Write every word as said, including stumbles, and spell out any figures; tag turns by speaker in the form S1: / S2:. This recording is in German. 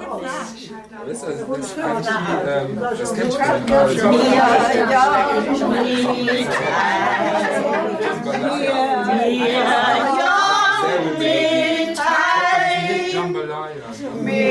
S1: Das ist also das ist eigentlich die, ähm, das kennt
S2: Ja, ja,